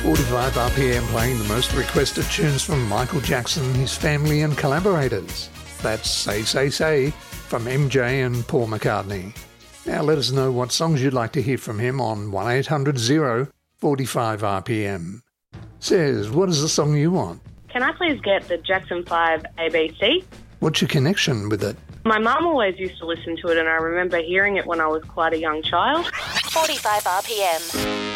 45 RPM playing the most requested tunes from Michael Jackson, his family and collaborators. That's Say Say Say from MJ and Paul McCartney. Now let us know what songs you'd like to hear from him on 1800 45 RPM. Says, what is the song you want? Can I please get the Jackson 5 ABC? What's your connection with it? My mum always used to listen to it, and I remember hearing it when I was quite a young child. 45 RPM.